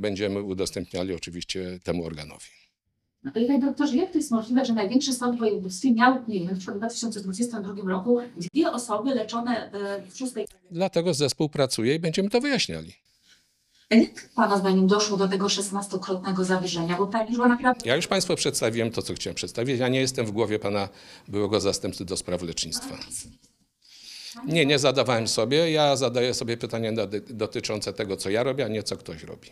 będziemy udostępniali oczywiście temu organowi. No to panie doktorze, jak to jest możliwe, że największy sąd w województwie miał, nie wiem, w 2022 roku 2 osoby leczone w 6. Dlatego zespół pracuje i będziemy to wyjaśniali. Jak pana zdaniem doszło do tego 16-krotnego zawyżenia? Bo pani była naprawdę... Ja już Państwu przedstawiłem to, co chciałem przedstawić. Ja nie jestem w głowie pana byłego zastępcy do spraw lecznictwa. Nie zadawałem sobie. Ja zadaję sobie pytania dotyczące tego, co ja robię, a nie co ktoś robi.